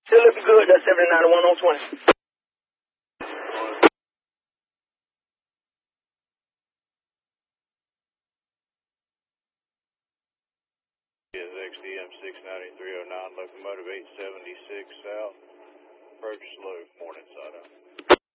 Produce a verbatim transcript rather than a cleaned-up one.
Still looking good. That's seventy-nine to one on twenty. Is X D M six ninety-three oh nine, locomotive eight seventy-six south, approach slow, morning side up.